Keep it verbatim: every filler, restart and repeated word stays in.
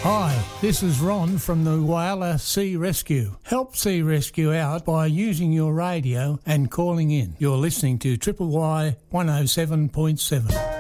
Hi, this is Ron from the Whyalla Sea Rescue. Help Sea Rescue out by using your radio and calling in. You're listening to Triple Y one oh seven point seven.